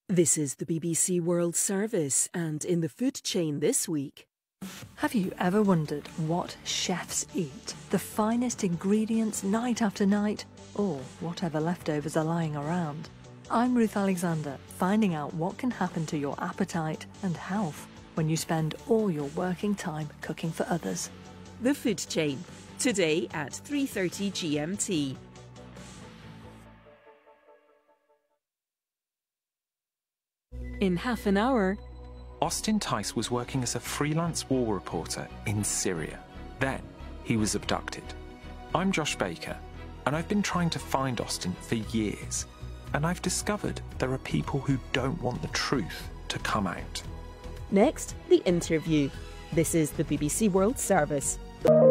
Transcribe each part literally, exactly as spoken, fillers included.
This is the B B C World Service, and in the food chain this week... Have you ever wondered what chefs eat? The finest ingredients night after night, or whatever leftovers are lying around? I'm Ruth Alexander, finding out what can happen to your appetite and health when you spend all your working time cooking for others. The Food Chain, today at three thirty G M T. In half an hour... Austin Tice was working as a freelance war reporter in Syria. Then he was abducted. I'm Josh Baker, and I've been trying to find Austin for years. And I've discovered there are people who don't want the truth to come out. Next, the interview. This is the B B C World Service.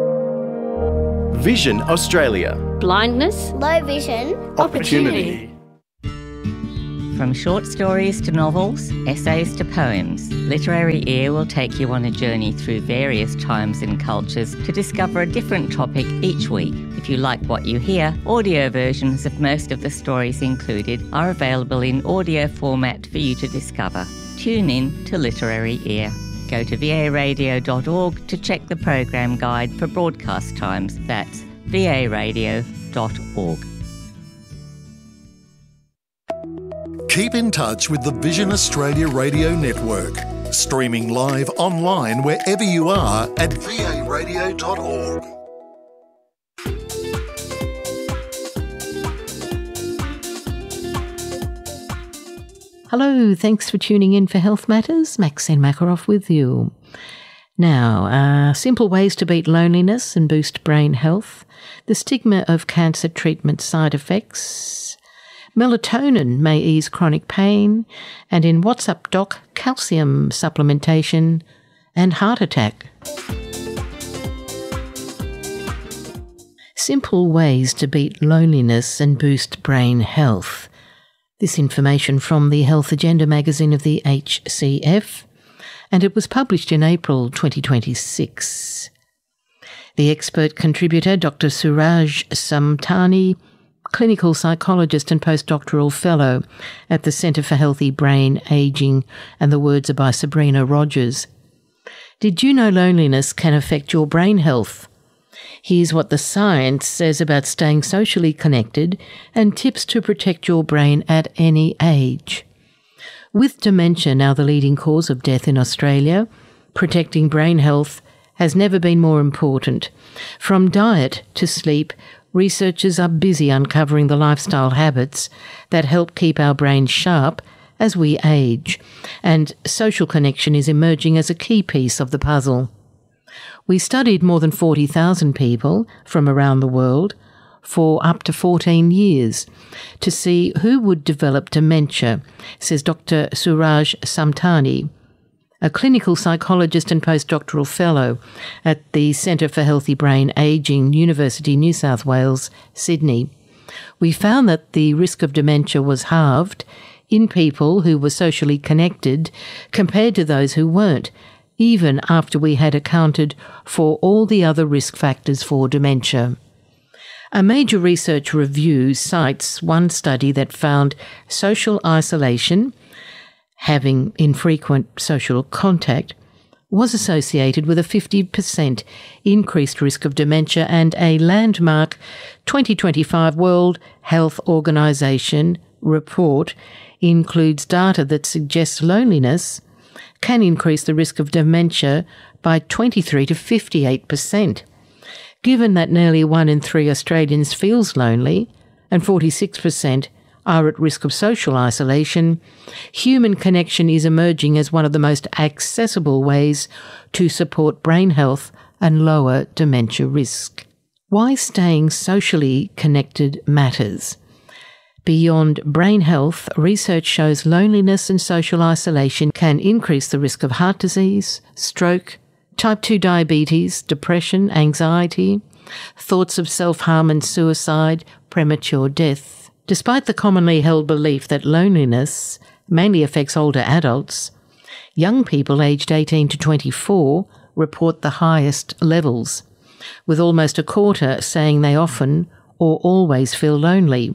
Vision Australia. Blindness. Low vision. Opportunity. From short stories to novels, essays to poems, Literary Ear will take you on a journey through various times and cultures to discover a different topic each week. If you like what you hear, audio versions of most of the stories included are available in audio format for you to discover. Tune in to Literary Ear. Go to v a radio dot org to check the program guide for broadcast times. That's v a radio dot org. Keep in touch with the Vision Australia Radio Network. Streaming live online wherever you are at v a radio dot org. Hello, thanks for tuning in for Health Matters. Maxine Makarov with you. Now, uh, simple ways to beat loneliness and boost brain health, the stigma of cancer treatment side effects, melatonin may ease chronic pain, and in What's Up Doc, calcium supplementation and heart attack. Simple ways to beat loneliness and boost brain health. This information from the Health Agenda magazine of the H C F, and it was published in April twenty twenty-six. The expert contributor, Doctor Suraj Samtani, clinical psychologist and postdoctoral fellow at the Centre for Healthy Brain Ageing, and the words are by Sabrina Rogers. Did you know loneliness can affect your brain health? Here's what the science says about staying socially connected and tips to protect your brain at any age. With dementia now the leading cause of death in Australia, protecting brain health has never been more important. From diet to sleep, researchers are busy uncovering the lifestyle habits that help keep our brains sharp as we age, and social connection is emerging as a key piece of the puzzle. We studied more than forty thousand people from around the world for up to fourteen years to see who would develop dementia, says Doctor Suraj Samtani, a clinical psychologist and postdoctoral fellow at the Centre for Healthy Brain Ageing, University New South Wales, Sydney. We found that the risk of dementia was halved in people who were socially connected compared to those who weren't, even after we had accounted for all the other risk factors for dementia. A major research review cites one study that found social isolation, having infrequent social contact, was associated with a fifty percent increased risk of dementia, and a landmark twenty twenty-five World Health Organization report includes data that suggests loneliness can increase the risk of dementia by twenty-three to fifty-eight percent. Given that nearly one in three Australians feels lonely and forty-six percent are at risk of social isolation, human connection is emerging as one of the most accessible ways to support brain health and lower dementia risk. Why staying socially connected matters. Beyond brain health, research shows loneliness and social isolation can increase the risk of heart disease, stroke, type two diabetes, depression, anxiety, thoughts of self-harm and suicide, premature death. Despite the commonly held belief that loneliness mainly affects older adults, young people aged eighteen to twenty-four report the highest levels, with almost a quarter saying they often or always feel lonely.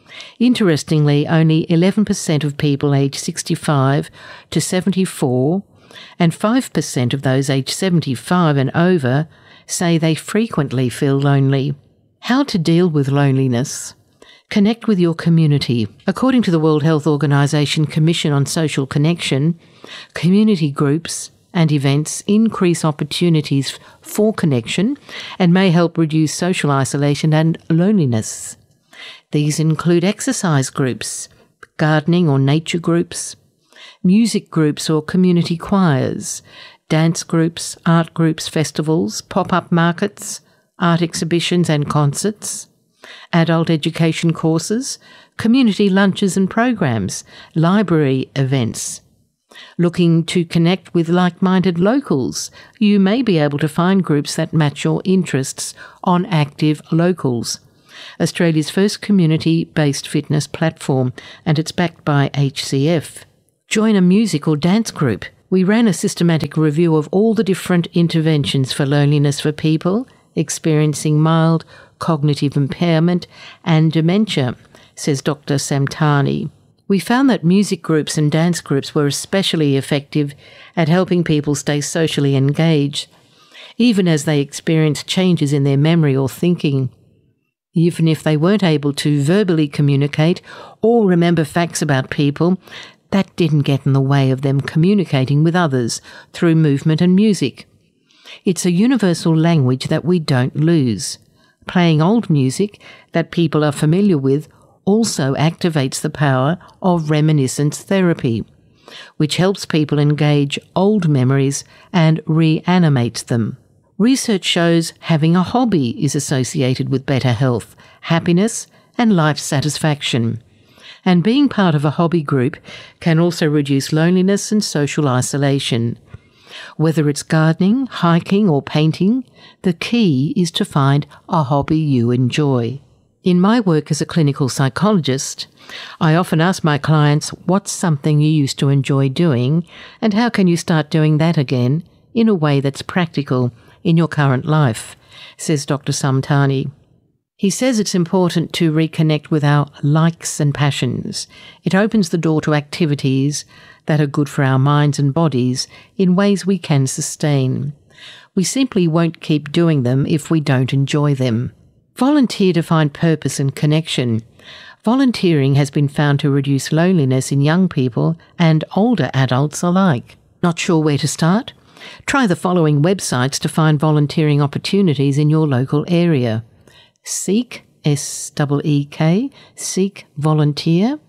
Interestingly, only eleven percent of people aged sixty-five to seventy-four and five percent of those aged seventy-five and over say they frequently feel lonely. How to deal with loneliness? Connect with your community. According to the World Health Organization Commission on Social Connection, community groups and events increase opportunities for connection and may help reduce social isolation and loneliness. These include exercise groups, gardening or nature groups, music groups or community choirs, dance groups, art groups, festivals, pop-up markets, art exhibitions and concerts, adult education courses, community lunches and programs, library events. Looking to connect with like-minded locals, you may be able to find groups that match your interests on Active Locals, Australia's first community-based fitness platform, and it's backed by H C F. Join a music or dance group. We ran a systematic review of all the different interventions for loneliness for people experiencing mild cognitive impairment and dementia, says Doctor Samtani. We found that music groups and dance groups were especially effective at helping people stay socially engaged, even as they experienced changes in their memory or thinking. Even if they weren't able to verbally communicate or remember facts about people, that didn't get in the way of them communicating with others through movement and music. It's a universal language that we don't lose. Playing old music that people are familiar with also activates the power of reminiscence therapy, which helps people engage old memories and reanimates them. Research shows having a hobby is associated with better health, happiness, and life satisfaction. And being part of a hobby group can also reduce loneliness and social isolation. Whether it's gardening, hiking, or painting, the key is to find a hobby you enjoy. In my work as a clinical psychologist, I often ask my clients, what's something you used to enjoy doing, and how can you start doing that again in a way that's practical in your current life, says Doctor Samtani. He says it's important to reconnect with our likes and passions. It opens the door to activities that are good for our minds and bodies in ways we can sustain. We simply won't keep doing them if we don't enjoy them. Volunteer to find purpose and connection. Volunteering has been found to reduce loneliness in young people and older adults alike. Not sure where to start? Try the following websites to find volunteering opportunities in your local area. Seek, S E E K, Seek Volunteer,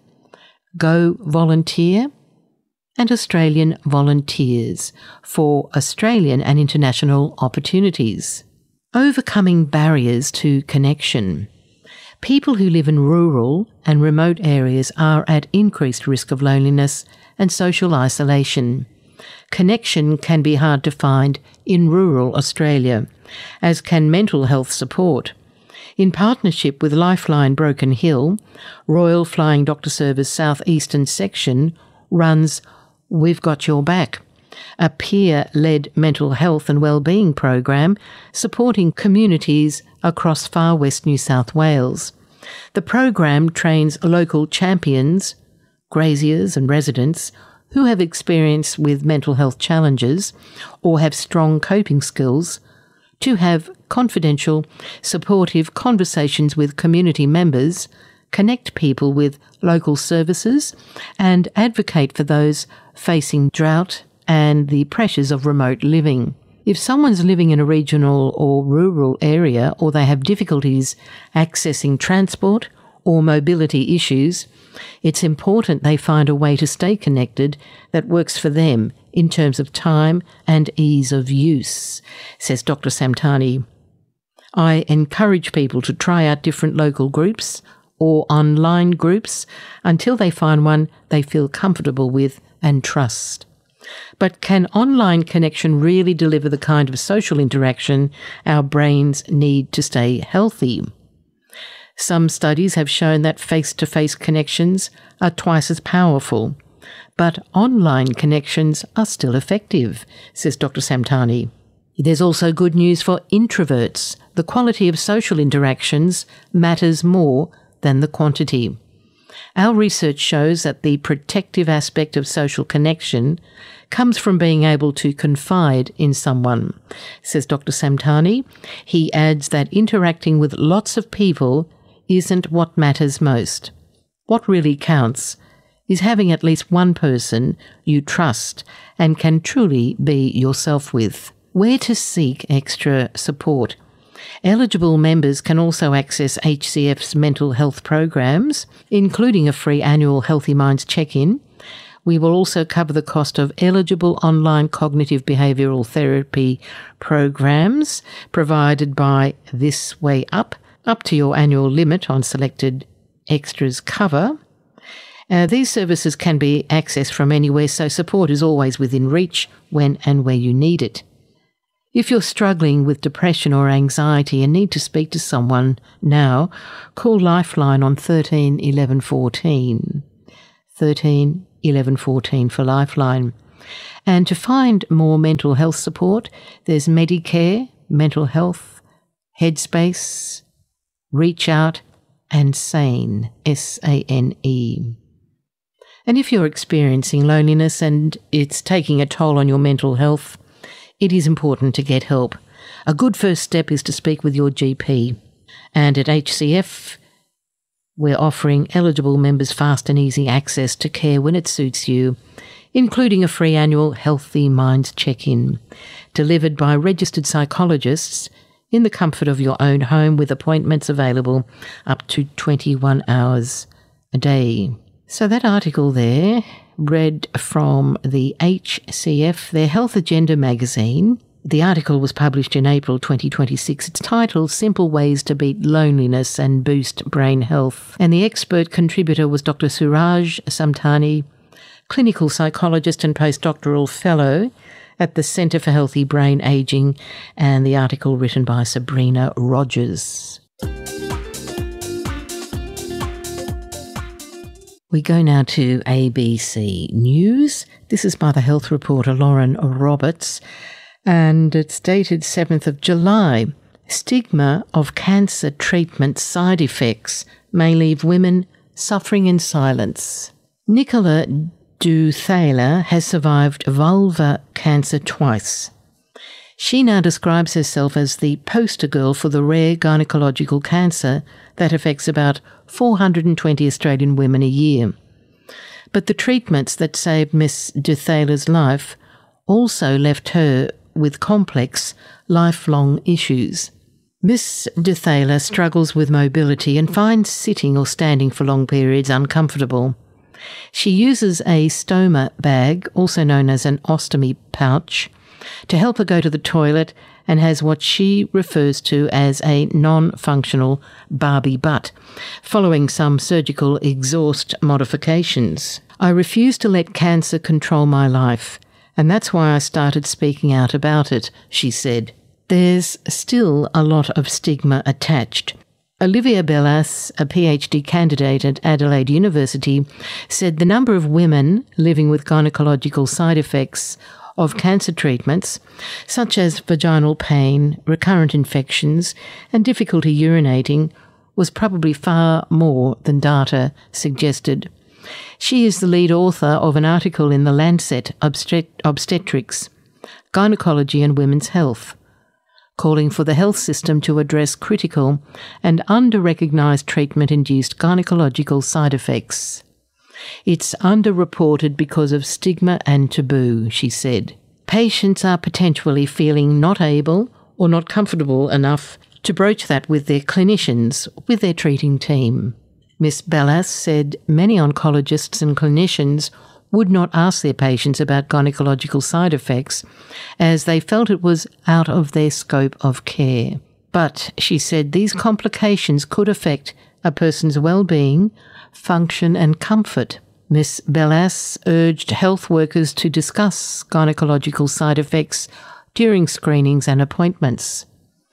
Go Volunteer, and Australian Volunteers for Australian and international opportunities. Overcoming barriers to connection. People who live in rural and remote areas are at increased risk of loneliness and social isolation. Connection can be hard to find in rural Australia, as can mental health support. In partnership with Lifeline Broken Hill, Royal Flying Doctor Service South Eastern Section runs We've Got Your Back, a peer-led mental health and wellbeing program supporting communities across far west New South Wales. The program trains local champions, graziers and residents who have experience with mental health challenges or have strong coping skills to have confidential, supportive conversations with community members, connect people with local services, and advocate for those facing drought and the pressures of remote living. If someone's living in a regional or rural area, or they have difficulties accessing transport or mobility issues, it's important they find a way to stay connected that works for them in terms of time and ease of use, says Doctor Samtani. I encourage people to try out different local groups or online groups until they find one they feel comfortable with and trust. But can online connection really deliver the kind of social interaction our brains need to stay healthy? Some studies have shown that face-to-face connections are twice as powerful, but online connections are still effective, says Doctor Samtani. There's also good news for introverts. The quality of social interactions matters more than the quantity. Our research shows that the protective aspect of social connection comes from being able to confide in someone, says Doctor Samtani. He adds that interacting with lots of people isn't what matters most. What really counts is having at least one person you trust and can truly be yourself with. Where to seek extra support? Eligible members can also access H C F's mental health programs, including a free annual Healthy Minds check-in. We will also cover the cost of eligible online cognitive behavioural therapy programs provided by This Way Up, up to your annual limit on selected extras cover. Uh, these services can be accessed from anywhere, so support is always within reach when and where you need it. If you're struggling with depression or anxiety and need to speak to someone now, call Lifeline on thirteen eleven fourteen. thirteen eleven fourteen for Lifeline. And to find more mental health support, there's Medicare, Mental Health, Headspace, Reach Out, and Sane, S A N E. And if you're experiencing loneliness and it's taking a toll on your mental health, it is important to get help. A good first step is to speak with your G P. And at H C F, we're offering eligible members fast and easy access to care when it suits you, including a free annual Healthy Minds check-in, delivered by registered psychologists in the comfort of your own home with appointments available up to twenty-one hours a day. So that article there, read from the H C F, their Health Agenda magazine. The article was published in April twenty twenty-six. It's titled Simple Ways to Beat Loneliness and Boost Brain Health. And the expert contributor was Doctor Suraj Samtani, clinical psychologist and postdoctoral fellow at the Centre for Healthy Brain Ageing, and the article written by Sabrina Rogers. We go now to A B C News. This is by the health reporter Lauren Roberts, and it's dated seventh of July. Stigma of cancer treatment side effects may leave women suffering in silence. Nicola Duthaler has survived vulvar cancer twice. She now describes herself as the poster girl for the rare gynecological cancer that affects about four hundred twenty Australian women a year. But the treatments that saved Miss Duthaler's life also left her with complex, lifelong issues. Miss Duthaler struggles with mobility and finds sitting or standing for long periods uncomfortable. She uses a stoma bag, also known as an ostomy pouch, to help her go to the toilet, and has what she refers to as a non-functional Barbie butt, following some surgical exhaust modifications. I refuse to let cancer control my life, and that's why I started speaking out about it, she said. There's still a lot of stigma attached. Olivia Bellas, a PhD candidate at Adelaide University, said the number of women living with gynecological side effects of cancer treatments, such as vaginal pain, recurrent infections, and difficulty urinating, was probably far more than data suggested. She is the lead author of an article in The Lancet Obstet- Obstetrics, Gynecology and Women's Health, calling for the health system to address critical and under-recognised treatment-induced gynecological side effects. It's underreported because of stigma and taboo, she said. Patients are potentially feeling not able or not comfortable enough to broach that with their clinicians, with their treating team. Miss Bellas said many oncologists and clinicians would not ask their patients about gynecological side effects, as they felt it was out of their scope of care. But, she said, these complications could affect a person's well-being, function and comfort. Miss Bellas urged health workers to discuss gynecological side effects during screenings and appointments.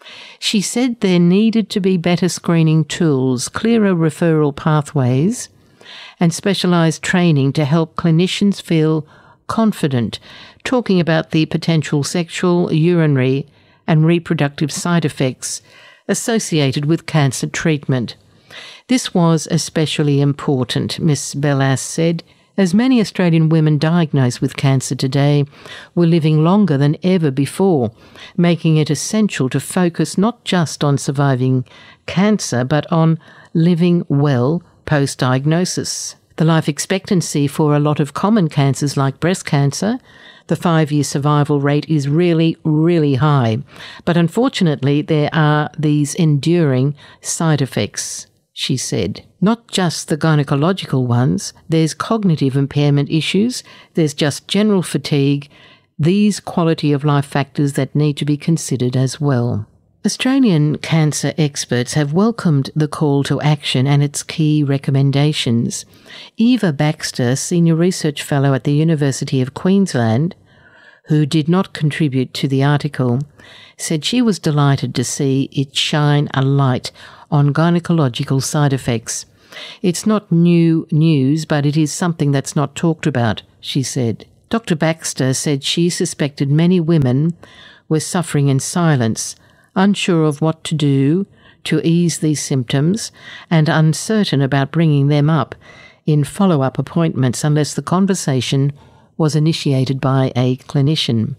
She said there needed to be better screening tools, clearer referral pathways, and specialised training to help clinicians feel confident talking about the potential sexual, urinary and reproductive side effects associated with cancer treatment. This was especially important, Miss Bellas said, as many Australian women diagnosed with cancer today were living longer than ever before, making it essential to focus not just on surviving cancer, but on living well post-diagnosis. The life expectancy for a lot of common cancers like breast cancer, the five-year survival rate is really, really high. But unfortunately, there are these enduring side effects, she said. Not just the gynecological ones, there's cognitive impairment issues, there's just general fatigue, these quality of life factors that need to be considered as well. Australian cancer experts have welcomed the call to action and its key recommendations. Eva Baxter, Senior Research Fellow at the University of Queensland, who did not contribute to the article, said she was delighted to see it shine a light on gynecological side effects. It's not new news, but it is something that's not talked about, she said. Doctor Baxter said she suspected many women were suffering in silence, unsure of what to do to ease these symptoms, and uncertain about bringing them up in follow-up appointments unless the conversation was initiated by a clinician.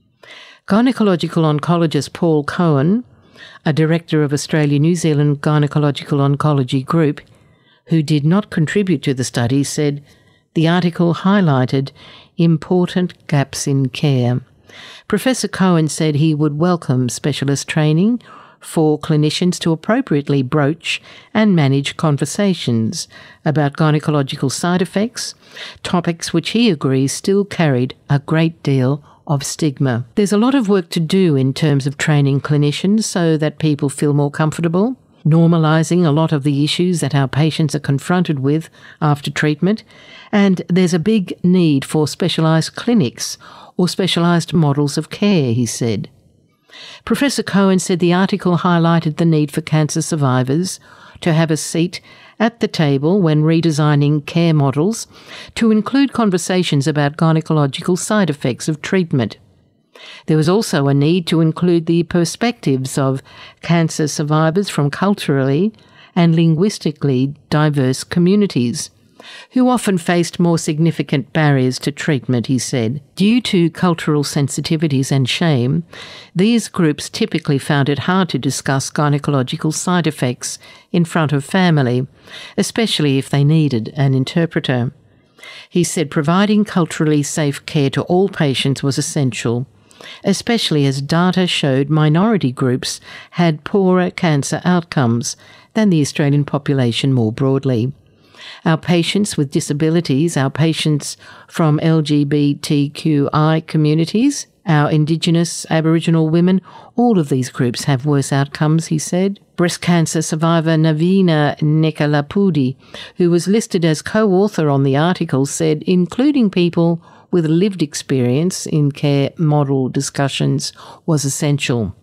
Gynecological oncologist Paul Cohen, a director of Australia-New Zealand Gynecological Oncology Group, who did not contribute to the study, said the article highlighted important gaps in care. Professor Cohen said he would welcome specialist training for clinicians to appropriately broach and manage conversations about gynecological side effects, topics which he agrees still carried a great deal of stigma. There's a lot of work to do in terms of training clinicians so that people feel more comfortable, normalising a lot of the issues that our patients are confronted with after treatment, and there's a big need for specialised clinics or specialised models of care, he said. Professor Cohen said the article highlighted the need for cancer survivors to have a seat at the table when redesigning care models to include conversations about gynecological side effects of treatment. There was also a need to include the perspectives of cancer survivors from culturally and linguistically diverse communities, who often faced more significant barriers to treatment, he said. Due to cultural sensitivities and shame, these groups typically found it hard to discuss gynecological side effects in front of family, especially if they needed an interpreter. He said providing culturally safe care to all patients was essential, especially as data showed minority groups had poorer cancer outcomes than the Australian population more broadly. Our patients with disabilities, our patients from L G B T Q I communities, our Indigenous, Aboriginal women, all of these groups have worse outcomes, he said. Breast cancer survivor Navina Nekalapudi, who was listed as co-author on the article, said including people with lived experience in care model discussions was essential.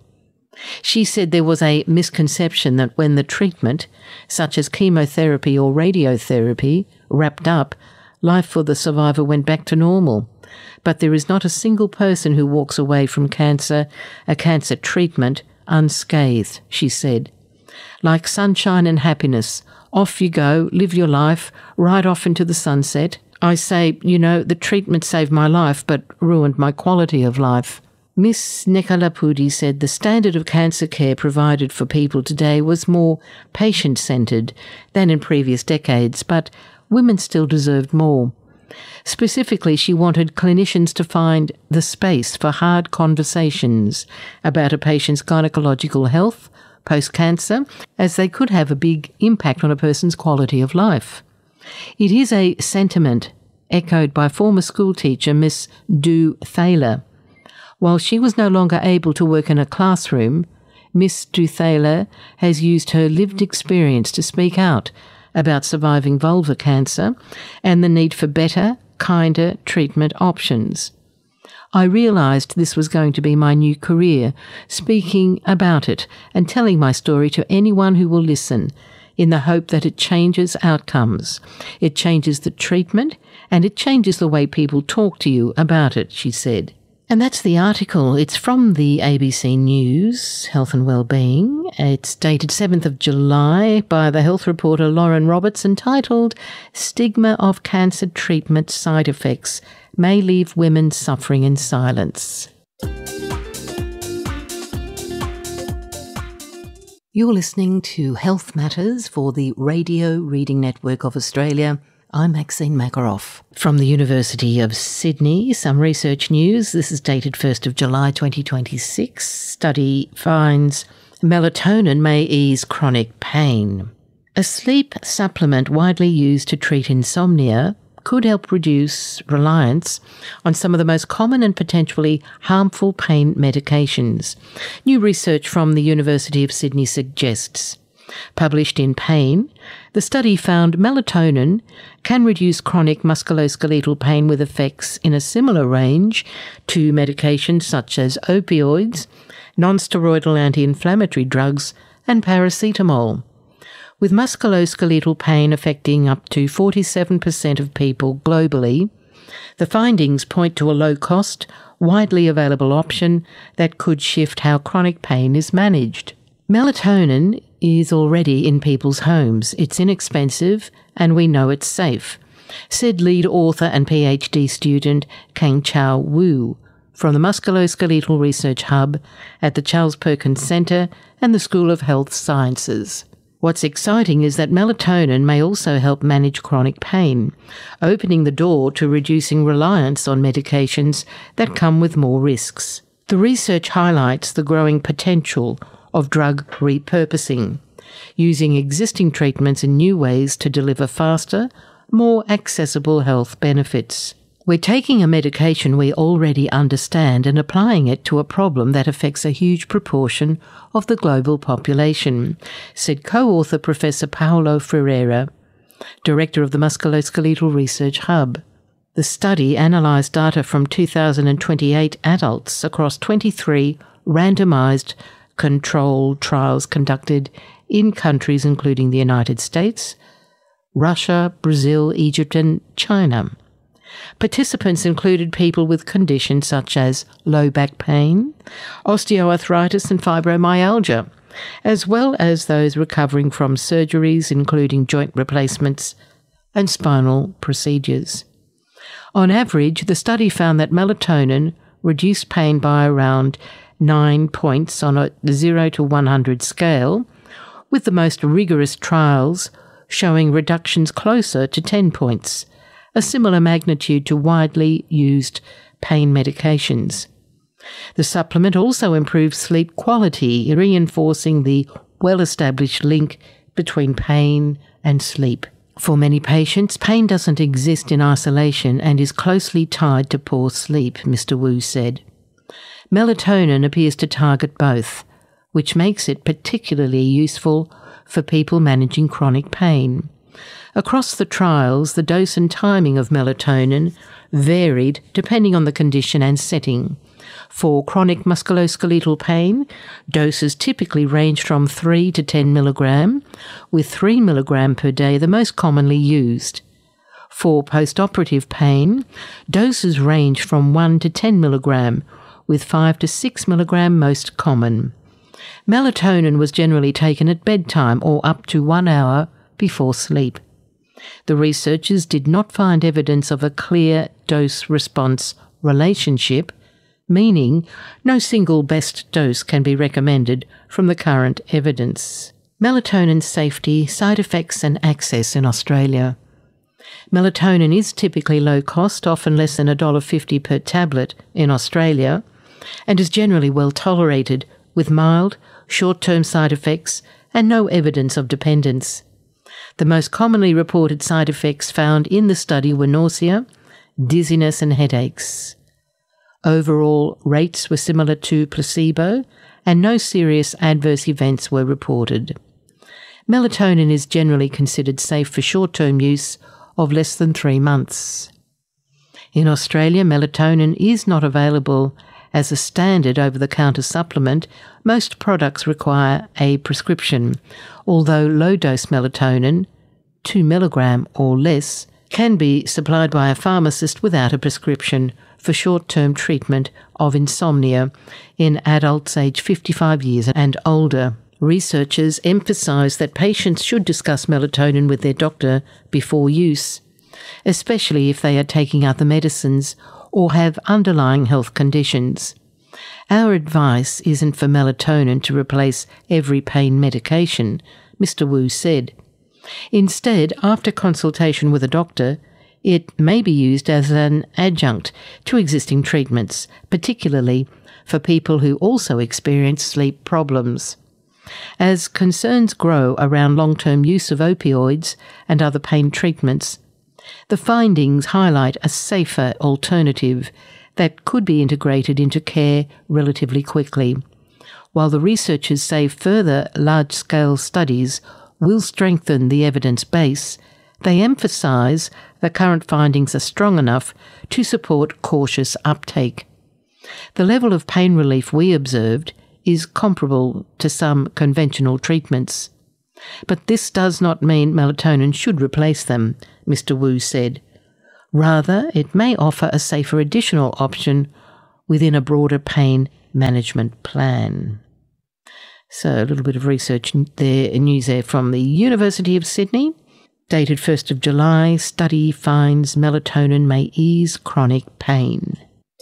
She said there was a misconception that when the treatment, such as chemotherapy or radiotherapy, wrapped up, life for the survivor went back to normal. But there is not a single person who walks away from cancer, a cancer treatment, unscathed, she said. Like sunshine and happiness, off you go, live your life, right off into the sunset. I say, you know, the treatment saved my life but ruined my quality of life. Miss Nekalapudi said the standard of cancer care provided for people today was more patient-centred than in previous decades, but women still deserved more. Specifically, she wanted clinicians to find the space for hard conversations about a patient's gynecological health post-cancer, as they could have a big impact on a person's quality of life. It is a sentiment echoed by former schoolteacher Miss Du Thaler. While she was no longer able to work in a classroom, Miss Du Thaler has used her lived experience to speak out about surviving vulvar cancer and the need for better, kinder treatment options. I realised this was going to be my new career, speaking about it and telling my story to anyone who will listen, in the hope that it changes outcomes. It changes the treatment and it changes the way people talk to you about it, she said. And that's the article. It's from the A B C News, Health and Wellbeing. It's dated seventh of July by the health reporter Lauren Roberts, entitled Stigma of Cancer Treatment Side Effects May Leave Women Suffering in Silence. You're listening to Health Matters for the Radio Reading Network of Australia. I'm Maxine Makaroff. From the University of Sydney, some research news. This is dated first of July twenty twenty-six. Study finds melatonin may ease chronic pain. A sleep supplement widely used to treat insomnia could help reduce reliance on some of the most common and potentially harmful pain medications. New research from the University of Sydney suggests. Published in Pain, the study found melatonin can reduce chronic musculoskeletal pain with effects in a similar range to medications such as opioids, non-steroidal anti-inflammatory drugs, and paracetamol. With musculoskeletal pain affecting up to forty-seven percent of people globally, the findings point to a low-cost, widely available option that could shift how chronic pain is managed. Melatonin is already in people's homes. It's inexpensive and we know it's safe, said lead author and PhD student Kang-Chao Wu from the Musculoskeletal Research Hub at the Charles Perkins Centre and the School of Health Sciences. What's exciting is that melatonin may also help manage chronic pain, opening the door to reducing reliance on medications that come with more risks. The research highlights the growing potential of drug repurposing, using existing treatments in new ways to deliver faster, more accessible health benefits. We're taking a medication we already understand and applying it to a problem that affects a huge proportion of the global population, said co-author Professor Paulo Ferreira, director of the Musculoskeletal Research Hub. The study analysed data from two thousand twenty-eight adults across twenty-three randomised controlled trials conducted in countries including the United States, Russia, Brazil, Egypt and China. Participants included people with conditions such as low back pain, osteoarthritis and fibromyalgia, as well as those recovering from surgeries including joint replacements and spinal procedures. On average, the study found that melatonin reduced pain by around nine points on a zero to one hundred scale, with the most rigorous trials showing reductions closer to ten points, a similar magnitude to widely used pain medications. The supplement also improves sleep quality, reinforcing the well-established link between pain and sleep. For many patients, pain doesn't exist in isolation and is closely tied to poor sleep, Mister Wu said. Melatonin appears to target both, which makes it particularly useful for people managing chronic pain. Across the trials, the dose and timing of melatonin varied depending on the condition and setting. For chronic musculoskeletal pain, doses typically ranged from three to ten milligram, with three milligram per day the most commonly used. For postoperative pain, doses range from one to ten milligram, with five to six milligram most common. Melatonin was generally taken at bedtime or up to one hour before sleep. The researchers did not find evidence of a clear dose-response relationship, meaning no single best dose can be recommended from the current evidence. Melatonin safety, side effects and access in Australia. Melatonin is typically low cost, often less than one dollar fifty per tablet in Australia, and is generally well tolerated with mild, short-term side effects and no evidence of dependence. The most commonly reported side effects found in the study were nausea, dizziness and headaches. Overall rates were similar to placebo and no serious adverse events were reported. Melatonin is generally considered safe for short-term use of less than three months. In Australia, melatonin is not available as a standard over-the-counter supplement. Most products require a prescription, although low-dose melatonin, two milligram or less, can be supplied by a pharmacist without a prescription for short-term treatment of insomnia in adults aged fifty-five years and older. Researchers emphasise that patients should discuss melatonin with their doctor before use, especially if they are taking other medicines or have underlying health conditions. Our advice isn't for melatonin to replace every pain medication, Mister Wu said. Instead, after consultation with a doctor, it may be used as an adjunct to existing treatments, particularly for people who also experience sleep problems. As concerns grow around long-term use of opioids and other pain treatments, the findings highlight a safer alternative that could be integrated into care relatively quickly, while the researchers say further large-scale studies will strengthen the evidence base. They emphasise that current findings are strong enough to support cautious uptake. The level of pain relief we observed is comparable to some conventional treatments. But this does not mean melatonin should replace them, Mister Wu said. Rather, it may offer a safer additional option within a broader pain management plan. So a little bit of research there, news there from the University of Sydney. Dated first of July, study finds melatonin may ease chronic pain.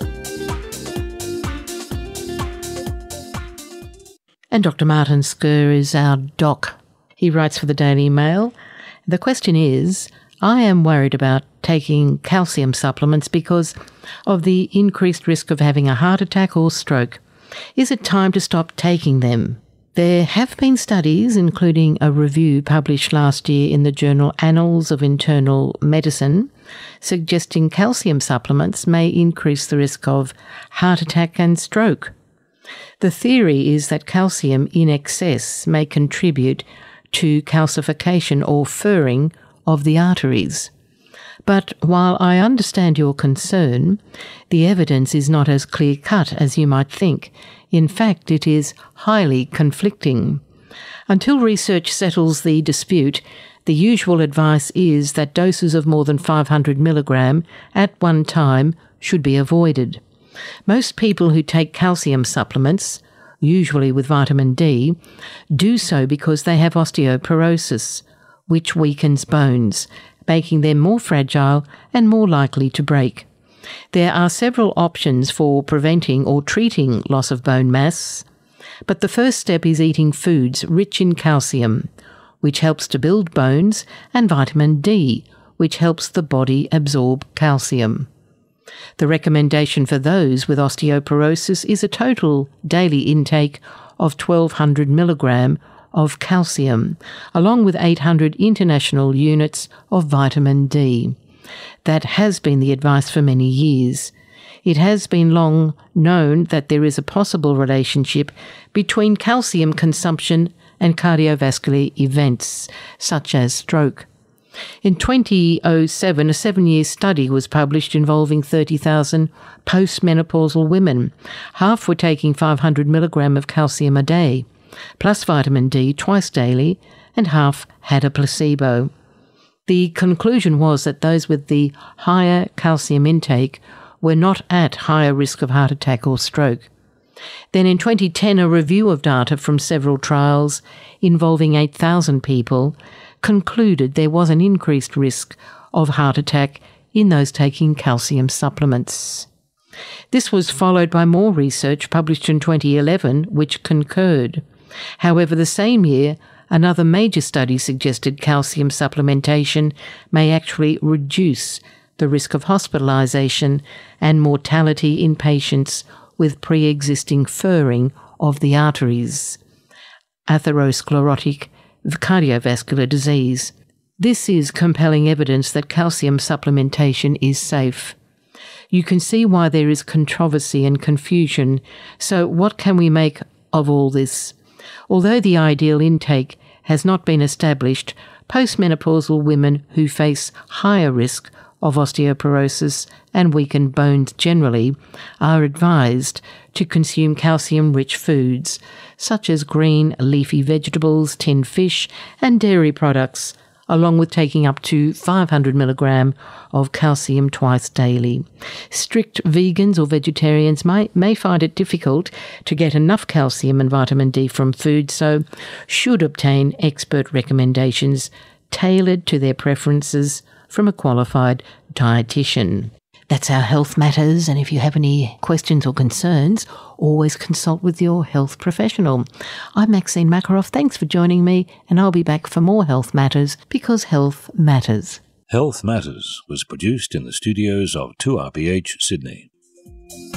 And Doctor Martin Skur is our doc. He writes for the Daily Mail. The question is, I am worried about taking calcium supplements because of the increased risk of having a heart attack or stroke. Is it time to stop taking them? There have been studies, including a review published last year in the journal Annals of Internal Medicine, suggesting calcium supplements may increase the risk of heart attack and stroke. The theory is that calcium in excess may contribute to calcification or furring of the arteries. But while I understand your concern, the evidence is not as clear-cut as you might think. In fact, it is highly conflicting. Until research settles the dispute, the usual advice is that doses of more than five hundred milligram at one time should be avoided. Most people who take calcium supplements, usually with vitamin D, do so because they have osteoporosis, which weakens bones, making them more fragile and more likely to break. There are several options for preventing or treating loss of bone mass, but the first step is eating foods rich in calcium, which helps to build bones, and vitamin D, which helps the body absorb calcium. The recommendation for those with osteoporosis is a total daily intake of twelve hundred milligram of calcium, along with eight hundred international units of vitamin D. That has been the advice for many years. It has been long known that there is a possible relationship between calcium consumption and cardiovascular events, such as stroke. In twenty oh seven, a seven-year study was published involving thirty thousand postmenopausal women. Half were taking five hundred milligram of calcium a day, plus vitamin D twice daily, and half had a placebo. The conclusion was that those with the higher calcium intake were not at higher risk of heart attack or stroke. Then in twenty ten, a review of data from several trials involving eight thousand people concluded there was an increased risk of heart attack in those taking calcium supplements. This was followed by more research published in twenty eleven, which concurred. However, the same year, another major study suggested calcium supplementation may actually reduce the risk of hospitalisation and mortality in patients with pre-existing furring of the arteries, atherosclerotic cardiovascular disease. This is compelling evidence that calcium supplementation is safe. You can see why there is controversy and confusion. So what can we make of all this? Although the ideal intake has not been established, postmenopausal women who face higher risk of osteoporosis and weakened bones generally are advised to consume calcium-rich foods, such as green leafy vegetables, tinned fish, and dairy products, along with taking up to five hundred milligram of calcium twice daily. Strict vegans or vegetarians may, may find it difficult to get enough calcium and vitamin D from food, so should obtain expert recommendations tailored to their preferences from a qualified dietitian. That's our Health Matters, and if you have any questions or concerns, always consult with your health professional. I'm Maxine Makaroff. Thanks for joining me, and I'll be back for more Health Matters, because health matters. Health Matters was produced in the studios of two R P H Sydney.